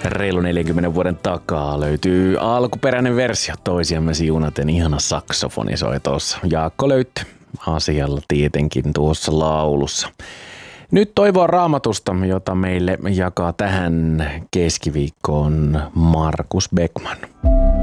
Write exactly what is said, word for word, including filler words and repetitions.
reilu neljänkymmenen vuoden takaa löytyy alkuperäinen versio toisiamme siunaten, ihana saksofoni soi tuossa. Jaakko Löyttö asialla tietenkin tuossa laulussa. Nyt toivoa Raamatusta, jota meille jakaa tähän keskiviikkoon Markus Beckman.